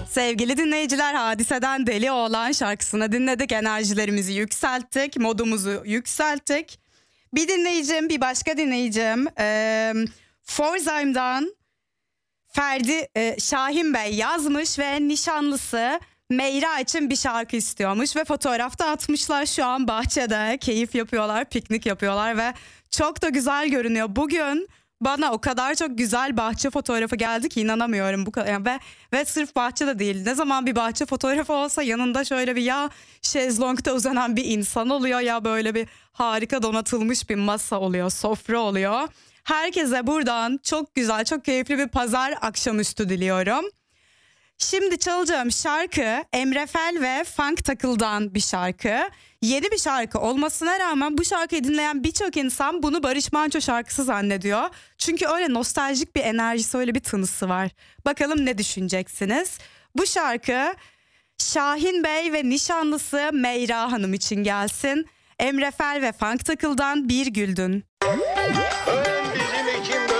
Sevgili dinleyiciler, Hadise'den Deli Oğlan şarkısını dinledik. Enerjilerimizi yükselttik, modumuzu yükselttik. Bir başka dinleyicim Pforzheim'dan Ferdi Şahin Bey yazmış ve nişanlısı Meyra için bir şarkı istiyormuş ve fotoğrafta atmışlar. Şu an bahçede keyif yapıyorlar, piknik yapıyorlar ve çok da güzel görünüyor. Bugün bana o kadar çok güzel bahçe fotoğrafı geldi ki inanamıyorum bu kadar. Yani ve sırf bahçe de değil. Ne zaman bir bahçe fotoğrafı olsa yanında şöyle bir ya şezlongda uzanan bir insan oluyor ya böyle bir harika donatılmış bir masa oluyor, sofra oluyor. Herkese buradan çok güzel, çok keyifli bir pazar akşamüstü diliyorum. Şimdi çalacağım şarkı Emre Fel ve Funk Takıl'dan bir şarkı. Yeni bir şarkı olmasına rağmen bu şarkıyı dinleyen birçok insan bunu Barış Manço şarkısı zannediyor. Çünkü öyle nostaljik bir enerjisi, öyle bir tınısı var. Bakalım ne düşüneceksiniz? Bu şarkı Şahin Bey ve nişanlısı Meyra Hanım için gelsin. Emre Fel ve Funk Takıl'dan Bir Güldün. Bizim için